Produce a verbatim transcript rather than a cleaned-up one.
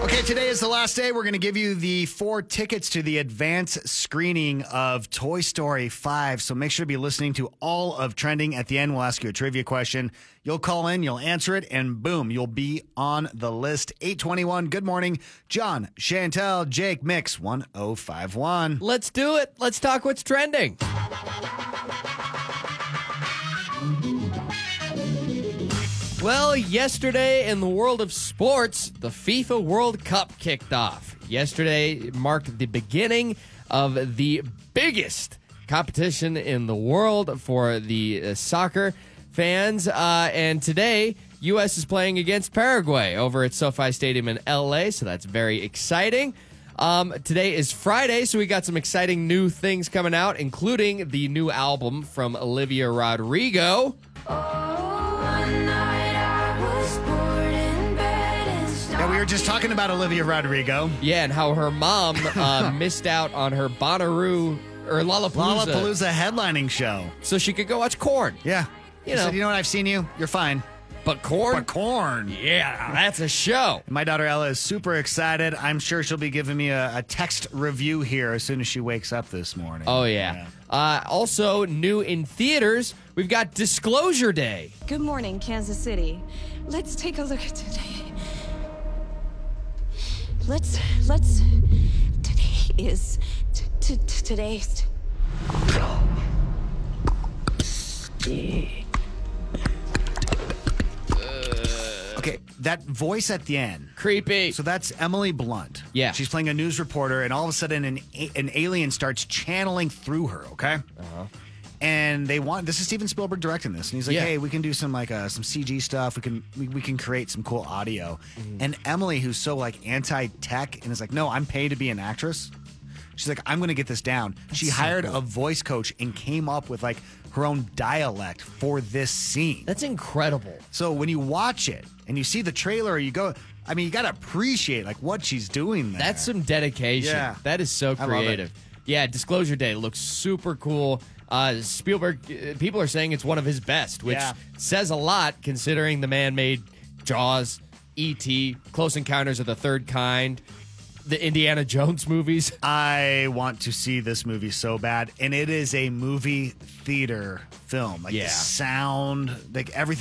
Okay, today is the last day. We're going to give you the four tickets to the advance screening of Toy Story five. So make sure to be listening to all of Trending. At the end, we'll ask you a trivia question. You'll call in, you'll answer it, and boom, you'll be on the list. eight twenty-one, good morning. John, Chantel, Jake, Mix, one oh five one. Let's do it. Let's talk what's trending. Well, yesterday in the world of sports, the FIFA World Cup kicked off. Yesterday marked the beginning of the biggest competition in the world for the uh, soccer fans. Uh, and today, U S is playing against Paraguay over at SoFi Stadium in L A, so that's very exciting. Um, today is Friday, so we got some exciting new things coming out, including the new album from Olivia Rodrigo. Yeah, we were just talking about Olivia Rodrigo. Yeah, and how her mom uh, missed out on her Bonnaroo or Lollapalooza, Lollapalooza headlining show. so she could go watch Korn. Yeah. You I know. said, you know what? I've seen you. You're fine. But Korn, But corn. yeah, that's a show. My daughter Ella is super excited. I'm sure she'll be giving me a, a text review here as soon as she wakes up this morning. Oh yeah. Uh, also new in theaters, we've got Disclosure Day. Good morning, Kansas City. Let's take a look at today. Let's, let's, today is, t- t- t- today's. Okay, that voice at the end. Creepy. So that's Emily Blunt. Yeah. She's playing a news reporter, and all of a sudden, an a- an alien starts channeling through her. Okay. Uh-huh. And they want this is Steven Spielberg directing this, and he's like, Yeah. "Hey, we can do some like uh, some C G stuff. We can we, we can create some cool audio." And Emily, who's so like anti-tech, and is like, "No, I'm paid to be an actress." She's like, "I'm going to get this down." she so hired cool. a voice coach and came up with like her own dialect for this scene. That's incredible. So when you watch it and you see the trailer, you go, I mean, you got to appreciate like what she's doing there. That's some dedication. Yeah. That is so I love it. creative. Yeah, Disclosure Day looks super cool. Uh, Spielberg, uh, people are saying it's one of his best, which Yeah. says a lot considering the man made Jaws, E T, Close Encounters of the Third Kind, the Indiana Jones movies. I want to see this movie so bad, and it is a movie theater film. Like Yeah. the sound, like everything.